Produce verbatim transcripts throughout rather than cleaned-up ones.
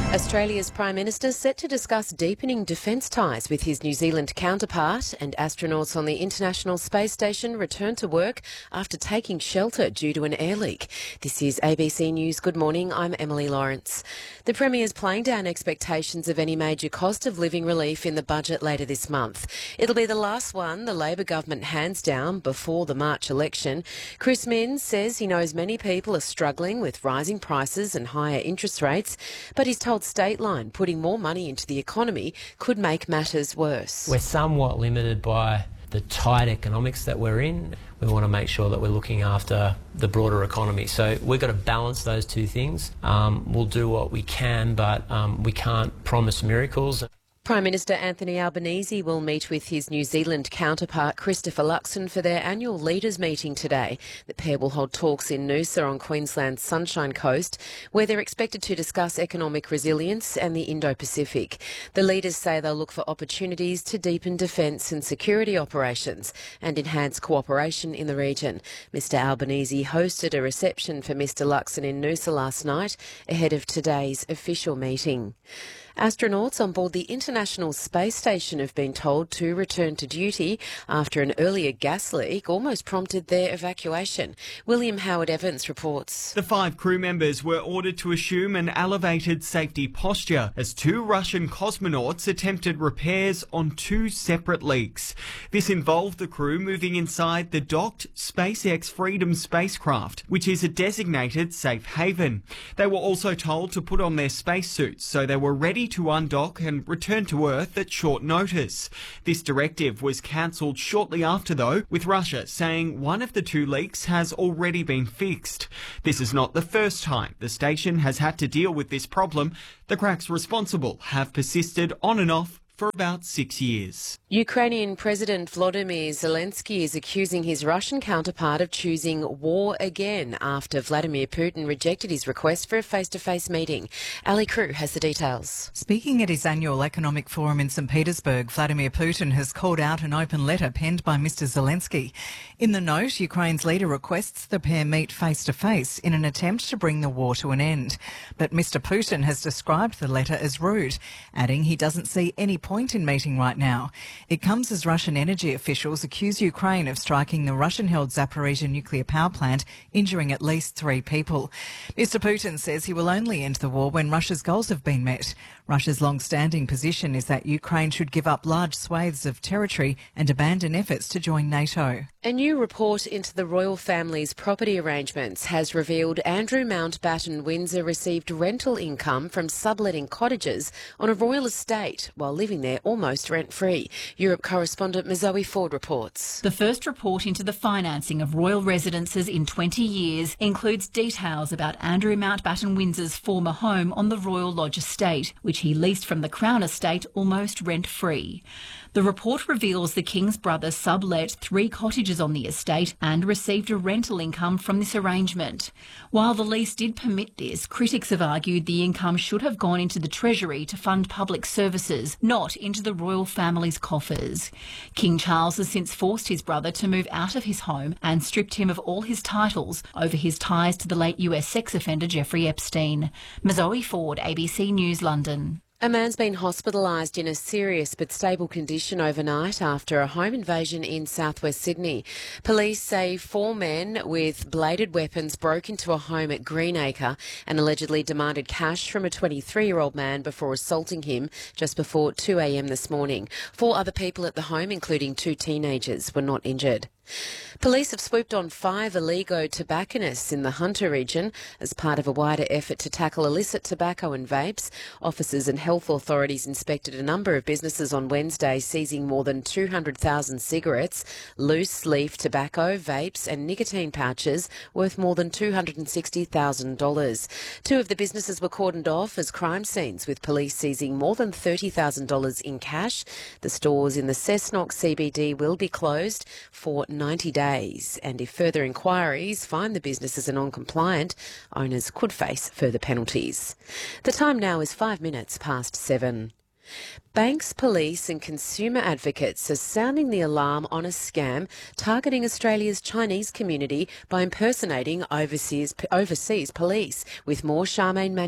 Australia's Prime Minister set to discuss deepening defence ties with his New Zealand counterpart, and astronauts on the International Space Station return to work after taking shelter due to an air leak. This is A B C News. Good morning, I'm Emily Lawrence. The Premier is playing down expectations of any major cost of living relief in the budget later this month. It'll be the last one the Labor government hands down before the March election. Chris Minns says he knows many people are struggling with rising prices and higher interest rates, but he's told Stateline putting more money into the economy could make matters worse. We're somewhat limited by the tight economics that we're in. We want to make sure that we're looking after the broader economy. So we've got to balance those two things. Um, we'll do what we can, but um, we can't promise miracles. Prime Minister Anthony Albanese will meet with his New Zealand counterpart Christopher Luxon for their annual leaders meeting today. The pair will hold talks in Noosa on Queensland's Sunshine Coast, where they're expected to discuss economic resilience and the Indo-Pacific. The leaders say they'll look for opportunities to deepen defence and security operations and enhance cooperation in the region. Mister Albanese hosted a reception for Mister Luxon in Noosa last night ahead of today's official meeting. Astronauts on board the International Space Station have been told to return to duty after an earlier gas leak almost prompted their evacuation. William Howard Evans reports. The five crew members were ordered to assume an elevated safety posture as two Russian cosmonauts attempted repairs on two separate leaks. This involved the crew moving inside the docked SpaceX Freedom spacecraft, which is a designated safe haven. They were also told to put on their spacesuits so they were ready to undock and return to Earth at short notice. This directive was cancelled shortly after, though, with Russia saying one of the two leaks has already been fixed. This is not the first time the station has had to deal with this problem. The cracks responsible have persisted on and off for about six years. Ukrainian President Volodymyr Zelensky is accusing his Russian counterpart of choosing war again after Vladimir Putin rejected his request for a face-to-face meeting. Ali Crew has the details. Speaking at his annual economic forum in Saint Petersburg, Vladimir Putin has called out an open letter penned by Mister Zelensky. In the note, Ukraine's leader requests the pair meet face-to-face in an attempt to bring the war to an end. But Mister Putin has described the letter as rude, adding he doesn't see any point in meeting right now. It comes as Russian energy officials accuse Ukraine of striking the Russian-held Zaporizhzhia nuclear power plant, injuring at least three people. Mister Putin says he will only end the war when Russia's goals have been met. Russia's long-standing position is that Ukraine should give up large swathes of territory and abandon efforts to join NATO. A new report into the royal family's property arrangements has revealed Andrew Mountbatten Windsor received rental income from subletting cottages on a royal estate while living there almost rent-free. Europe correspondent Mazoe Ford reports. The first report into the financing of royal residences in twenty years includes details about Andrew Mountbatten Windsor's former home on the Royal Lodge estate, which he leased from the Crown estate almost rent-free. The report reveals the King's brother sublet three cottages on the estate and received a rental income from this arrangement. While the lease did permit this, critics have argued the income should have gone into the Treasury to fund public services, not into the royal family's coffers. King Charles has since forced his brother to move out of his home and stripped him of all his titles over his ties to the late U S sex offender Jeffrey Epstein. Mazoe Ford, A B C News, London. A man's been hospitalised in a serious but stable condition overnight after a home invasion in southwest Sydney. Police say four men with bladed weapons broke into a home at Greenacre and allegedly demanded cash from a twenty-three-year-old man before assaulting him just before two a m this morning. Four other people at the home, including two teenagers, were not injured. Police have swooped on five illegal tobacconists in the Hunter region as part of a wider effort to tackle illicit tobacco and vapes. Officers and health authorities inspected a number of businesses on Wednesday, seizing more than two hundred thousand cigarettes, loose leaf tobacco, vapes and nicotine pouches worth more than two hundred sixty thousand dollars. Two of the businesses were cordoned off as crime scenes, with police seizing more than thirty thousand dollars in cash. The stores in the Cessnock C B D will be closed for ninety days, and if further inquiries find the businesses are non-compliant, owners could face further penalties. The time now is five minutes past seven. Banks, police and consumer advocates are sounding the alarm on a scam targeting Australia's Chinese community by impersonating overseas, overseas police. With more, Charmaine Manuel.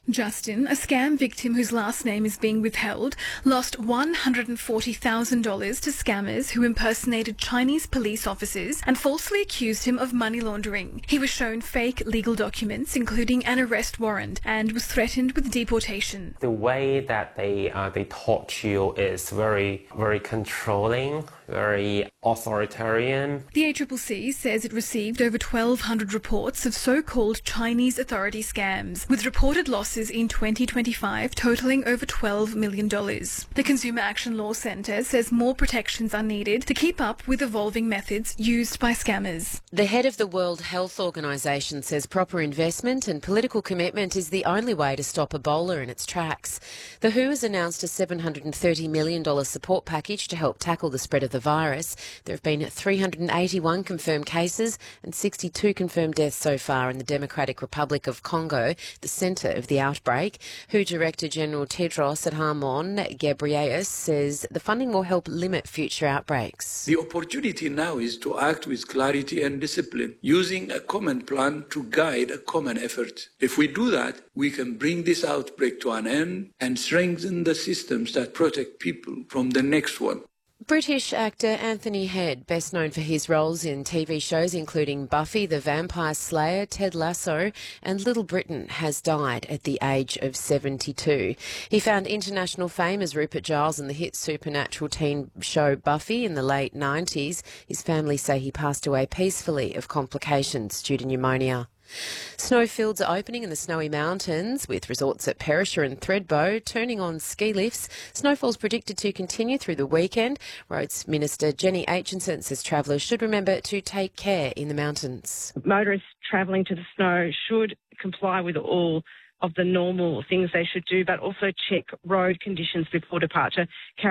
Justin, a scam victim whose last name is being withheld, lost one hundred forty thousand dollars to scammers who impersonated Chinese police officers and falsely accused him of money laundering. He was shown fake legal documents, including an arrest warrant, and was threatened with deportation. The way that they uh, they taught you is very, very controlling, very authoritarian. The A C C C says it received over twelve hundred reports of so-called Chinese authority scams, with reported losses in twenty twenty-five totaling over twelve million dollars. The Consumer Action Law Centre says more protections are needed to keep up with evolving methods used by scammers. The head of the World Health Organization says proper investment and political commitment is the only way to stop Ebola in its tracks. The W H O has announced a seven hundred thirty million dollars support package to help tackle the spread of the virus. There have been three hundred eighty-one confirmed cases and sixty-two confirmed deaths so far in the Democratic Republic of Congo, the centre of the outbreak. W H O Director General Tedros Adhanom Ghebreyesus says the funding will help limit future outbreaks. The opportunity now is to act with clarity and discipline, using a common plan to guide a common effort. If we do that, we can bring this outbreak to an end and strengthen the systems that protect people from the next one. British actor Anthony Head, best known for his roles in T V shows including Buffy the Vampire Slayer, Ted Lasso and Little Britain, has died at the age of seventy-two. He found international fame as Rupert Giles in the hit supernatural teen show Buffy in the late nineties. His family say he passed away peacefully of complications due to pneumonia. Snowfields are opening in the Snowy Mountains, with resorts at Perisher and Thredbo turning on ski lifts. Snowfall's predicted to continue through the weekend. Roads Minister Jenny Aitchison says travellers should remember to take care in the mountains. Motorists travelling to the snow should comply with all of the normal things they should do, but also check road conditions before departure.